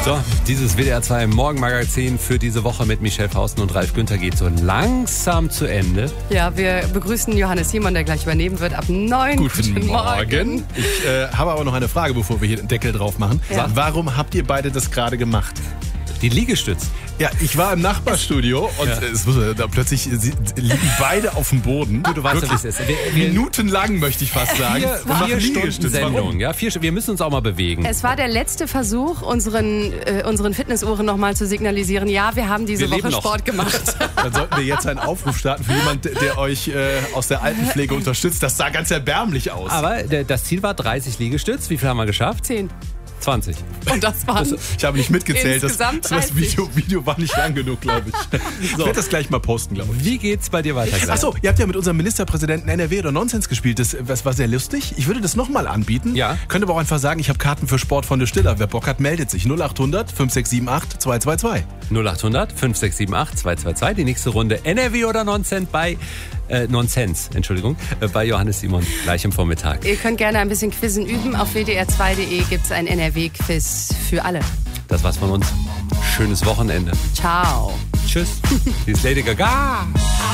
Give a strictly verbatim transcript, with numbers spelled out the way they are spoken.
So, dieses W D R zwei Morgenmagazin für diese Woche mit Michelle Fausten und Ralf Günther geht so langsam zu Ende. Ja, wir begrüßen Johannes Simon, der gleich übernehmen wird, ab neun. Guten, Guten Morgen. Morgen. Ich äh, habe aber noch eine Frage, bevor wir hier den Deckel drauf machen. Ja. Warum habt ihr beide das gerade gemacht? Die Liegestütz. Ja, ich war im Nachbarstudio und ja. es muss, da plötzlich sie, liegen beide auf dem Boden. Du, du weißt ja, wie es ist. Wir, wir, Minutenlang, möchte ich fast sagen. Vier, vier Stunden Sendung. Ja, vier, wir müssen uns auch mal bewegen. Es war der letzte Versuch, unseren, äh, unseren Fitnessuhren nochmal zu signalisieren, ja, wir haben diese wir Woche Sport gemacht. Dann sollten wir jetzt einen Aufruf starten für jemanden, der euch äh, aus der Altenpflege unterstützt. Das sah ganz erbärmlich aus. Aber das Ziel war dreißig Liegestütz. Wie viel haben wir geschafft? Zehn. zwanzig. Und das waren das, ich habe nicht mitgezählt. Das, das Video, Video war nicht lang genug, glaube ich. So. Ich werde das gleich mal posten, glaube ich. Wie geht's bei dir weiter? Achso, ihr habt ja mit unserem Ministerpräsidenten N R W oder Nonsens gespielt. Das, das war sehr lustig. Ich würde das nochmal anbieten. Ja. Könnte aber auch einfach sagen, ich habe Karten für Sport von der Stiller. Wer Bock hat, meldet sich. null acht hundert fünf sechs sieben acht zwei zwei zwei. null acht hundert fünf sechs sieben acht zwei zwei zwei. Die nächste Runde N R W oder Nonsens bei äh, Nonsens, Entschuldigung, äh, bei Johannes Simon gleich im Vormittag. Ihr könnt gerne ein bisschen Quizzen üben. Auf w d r zwei punkt de gibt es ein N R W-Quiz für alle. Das war's von uns. Schönes Wochenende. Ciao. Tschüss. Hier ist Lady Gaga.